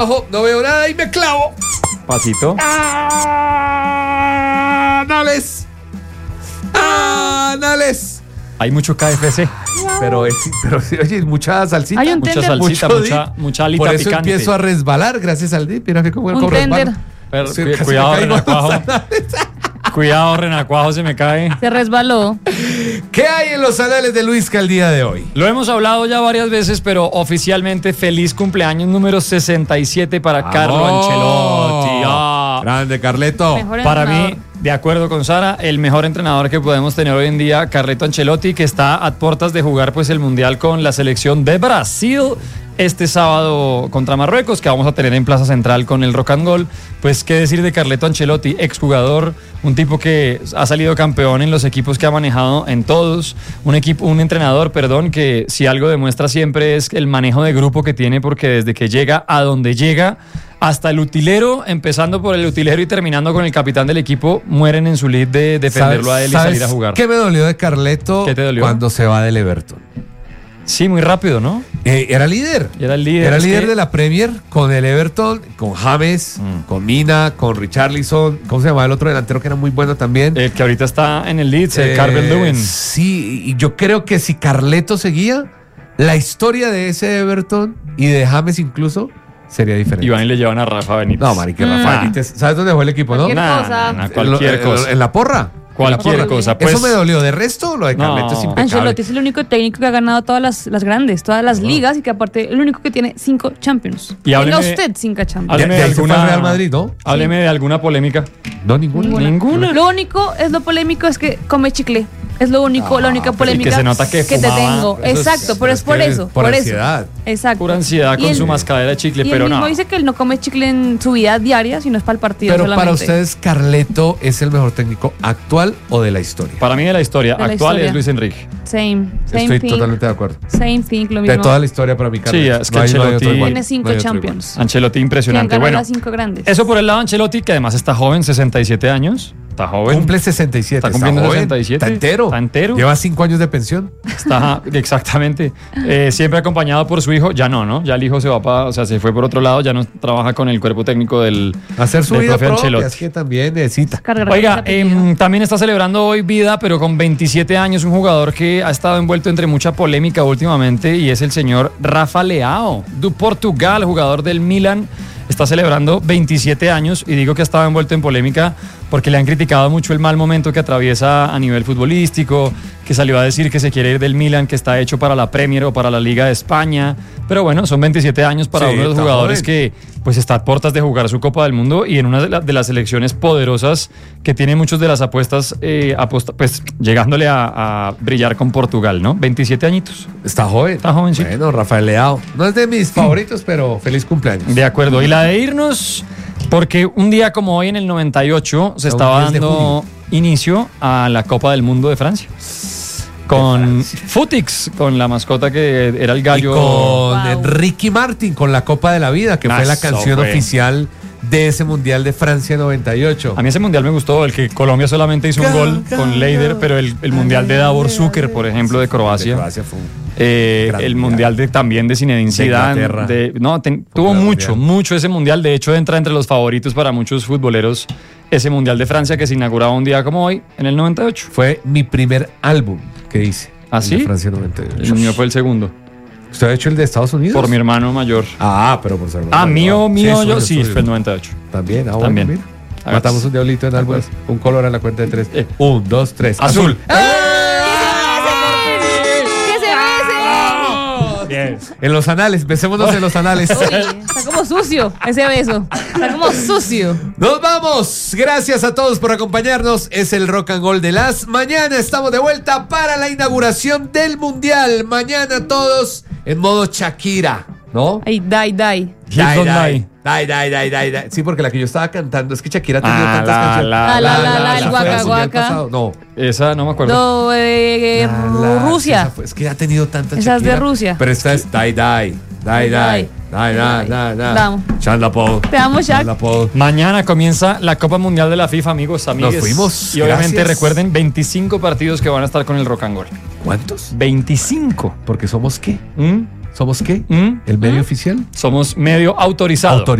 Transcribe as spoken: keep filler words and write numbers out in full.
Ojo, no veo nada y me clavo. Pasito. Anales. Anales. Hay mucho K F C. Pero, es, pero oye, mucha salsita. Hay un Mucha tender. salsita, Mucho mucha, dip. mucha alita Por eso picante. empiezo a resbalar gracias al dip. Mira que como, Un como tender. resbalo. Pero, Sí, cu- casi cuidado, me caigo. renacuajo. Cuidado, renacuajo, se me cae. Se resbaló. ¿Qué hay en los anales de Luisca el día de hoy? Lo hemos hablado ya varias veces, pero oficialmente feliz cumpleaños número sesenta y siete para Carlo Ancelotti. Ah. Grande, Carleto. Mejor Para entrenador. mí, de acuerdo con Sara, el mejor entrenador que podemos tener hoy en día, Carleto Ancelotti, que está a puertas de jugar pues el Mundial con la selección de Brasil este sábado contra Marruecos, que vamos a tener en Plaza Central con el Rock and Roll. Pues qué decir de Carleto Ancelotti, exjugador, un tipo que ha salido campeón en los equipos que ha manejado en todos, un equipo, un entrenador, perdón, que si algo demuestra siempre es el manejo de grupo que tiene, porque desde que llega a donde llega, hasta el utilero, empezando por el utilero y terminando con el capitán del equipo, mueren en su lead de defenderlo a él y ¿Sabes salir a jugar. ¿Qué me dolió de Carleto ¿Qué te dolió? cuando se va del Everton? Sí, muy rápido, ¿no? Eh, era líder. Era el líder. Era Es líder que- de la Premier con el Everton, con James, Mm. con Mina, con Richarlison. ¿Cómo se llamaba el otro delantero que era muy bueno también? El que ahorita está en el Leeds, eh, Eh, Calvert Lewin. Sí, y yo creo que si Carleto seguía, la historia de ese Everton y de James incluso sería diferente. Y van y le llevan a Rafa Benítez. No, marica, Mm. Rafa Benítez. ¿Sabes dónde fue el equipo, no? Cualquier Nah, cosa. nah, nah, cualquier En lo- cosa. En la porra. Cualquier En la porra. cosa. Pues, Eso me dolió. De resto, lo de No. Carleto es impecable. Ancelotti es el único técnico que ha ganado todas las, las grandes, todas las ligas y que aparte el único que tiene cinco Champions. Y hábleme- Tenga usted cinco Champions. De, hábleme de de ahí se fue alguna- al Real Madrid, ¿no? Hábleme de alguna polémica. No, ninguna. Ninguna. Ninguna. Lo único es lo polémico es que come chicle. Es lo único, la única pero y polémica que se nota que te fumaba. tengo. Eso es- Exacto, pero pero es es por que eso. por Por, ansiedad. eso. Exacto. Pura ansiedad Y con él- su mascadera de chicle, Y pero él mismo no. dice que él no come chicle en su vida diaria, sino es para el partido Pero solamente. para ustedes, ¿Carleto es el mejor técnico actual o de la historia? Para mí de la historia De la actual historia. es Luis Enrique. Same, same Estoy thing. totalmente de acuerdo. Same thing, lo De mismo. toda la historia para mí, Carleto. es que No hay- no hay otro Ancelotti- igual. Tiene cinco No hay otro Champions. Ancelotti Que han impresionante. ganado Bueno, las cinco grandes. eso por el lado de Ancelotti, que además está joven, sesenta y siete años. Está igual. joven. Cumple sesenta y siete. Está cumpliendo joven, sesenta y siete. Está entero. Está entero. Lleva cinco años de pensión. Está, exactamente. Eh, siempre acompañado por su hijo. Ya no, ¿no? Ya el hijo se va para, o sea, se fue por otro lado, ya no trabaja con el cuerpo técnico del, Hacer su del vida profe propia, Ancelotti. es que también necesita. Cargar Oiga, ese apellido. em, también está celebrando hoy vida, pero con veintisiete años, un jugador que ha estado envuelto entre mucha polémica últimamente y es el señor Rafa Leao, de Portugal, jugador del Milan. Está celebrando veintisiete años y digo que ha estado envuelto en polémica porque le han criticado mucho el mal momento que atraviesa a nivel futbolístico, que salió a decir que se quiere ir del Milan, que está hecho para la Premier o para la Liga de España. Pero bueno, son veintisiete años para Sí, uno de los está jugadores joven. que pues está a puertas de jugar su Copa del Mundo y en una de, la- de las selecciones poderosas que tiene muchos de las apuestas, eh, aposta- pues llegándole a, a brillar con Portugal, ¿no? veintisiete añitos. Está joven. Está jovencito. Bueno, Rafael Leao. No es de mis favoritos, pero feliz cumpleaños. De acuerdo. Y la de irnos, porque un día como hoy en el noventa y ocho se Un estaba diez de dando junio. inicio a la Copa del Mundo de Francia. Con Futix, con la mascota que era el Y gallo. con Wow. Ricky Martin, con la Copa de la Vida, que fue la Eso canción fue. oficial de ese Mundial de Francia noventa y ocho. A mí ese mundial me gustó, el que Colombia solamente hizo un Ga, gol ga, con Leider, ga. pero el, el mundial de Davor Zucker, por ejemplo, de Croacia. De Croacia fue un- Eh, Gran el mundial. mundial de, también de Zinedine De Zidane. Inglaterra. de- no, ten- tuvo gran mucho, mundial. mucho ese mundial. De hecho, entra entre los favoritos para muchos futboleros ese mundial de Francia que se inauguraba un día como hoy, en el noventa y ocho. Fue mi primer álbum que hice. ¿Ah, el sí? de Francia noventa y ocho. El mío fue el segundo, ¿Usted ha hecho el de Estados Unidos? por mi hermano mayor. Ah, pero por ser Ah, mío, mío, suyo, yo sí, suyo. fue el noventa y ocho. También, ah, bueno, También. mira. Hágase. Matamos un diablito en álbumes. Un color a la cuenta de tres. Eh. Un, dos, tres. Azul. ¡Que se bese! Bien. En los anales, besémonos en los anales. Uy, está como sucio ese beso. Está como sucio. Nos vamos. Gracias a todos por acompañarnos. Es el Rock and Roll de las mañana. Estamos de vuelta para la inauguración del Mundial. Mañana todos en modo Shakira, ¿no? Ay, die, die. Hit don't die. Die, die, die, die, die. Sí, porque la que yo estaba cantando es que Shakira ha tenido Ah, tantas la, canciones. la, la, la, la, esa el fue guaca, Mundial guaca. pasado. No. Esa no me acuerdo. No, eh, La, la, Rusia. esa fue- es que ha tenido tantas Esa es de Shakira. Rusia. Pero esta es Die, die. Die, die. Die, die, die, die. Vamos. Chandla Paul. Te amo, Shaq. Chandla Paul. Mañana comienza la Copa Mundial de la FIFA, amigos, amigos. Nos fuimos, Y obviamente gracias. recuerden veinticinco partidos que van a estar con el Rock and Roll. ¿Cuántos? veinticinco. Porque somos qué? ¿Mm? ¿Somos qué? ¿Mm? ¿El medio oficial? Somos medio autorizado. Autorizado.